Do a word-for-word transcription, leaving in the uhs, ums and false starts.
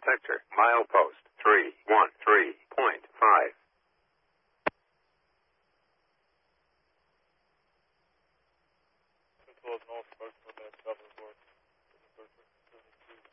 sector, milepost three one three point five. Control north, first,